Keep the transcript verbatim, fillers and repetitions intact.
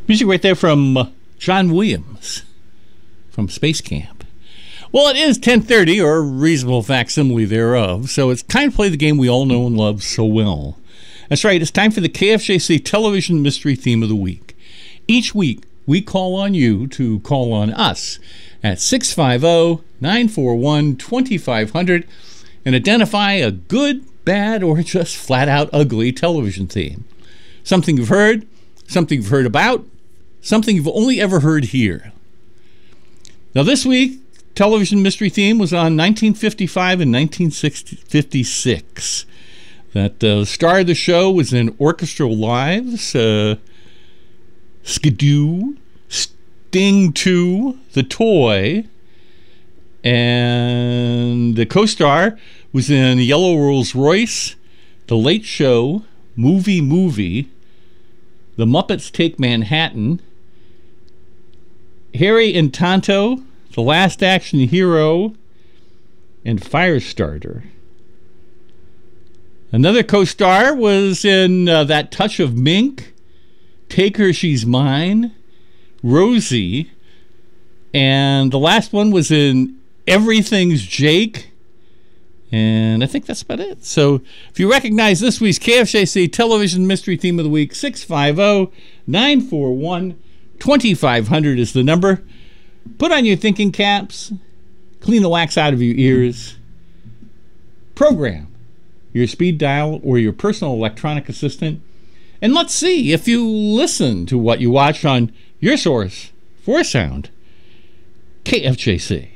Music right there from uh, John Williams from Space Camp. Well, it is ten thirty, or a reasonable facsimile thereof, so it's time to play the game we all know and love so well. That's right, it's time for the K F J C Television Mystery Theme of the Week. Each week, we call on you to call on us at six five zero, nine four one, two five zero zero and identify a good, bad, or just flat-out ugly television theme. Something you've heard, something you've heard about, something you've only ever heard here. Now this week, television mystery theme was on nineteen fifty-five and nineteen fifty-six. That uh, star of the show was in Orchestral Lives, uh, Skidoo, Sting two, The Toy, and the co-star was in Yellow Rolls Royce, The Late Show, Movie Movie, The Muppets Take Manhattan, Harry and Tonto, The Last Action Hero, and Firestarter. Another co-star was in uh, That Touch of Mink, Take Her, She's Mine, Rosie, and the last one was in Everything's Jake, and I think that's about it. So if you recognize this week's K F J C Television Mystery Theme of the Week, six five zero, nine four one, two five zero zero is the number. Put on your thinking caps, clean the wax out of your ears, program your speed dial or your personal electronic assistant, and let's see if you listen to what you watch on your source for sound, K F J C.